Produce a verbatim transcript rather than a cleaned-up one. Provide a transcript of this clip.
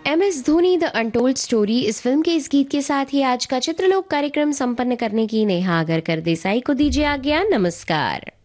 M S Dhoni the untold story इस film के इस गीत के साथ ही आज का चित्रलोक कार्यक्रम संपन्न करने की नेहा आगरकर देसाई को दीजिए आज्ञा। नमस्कार।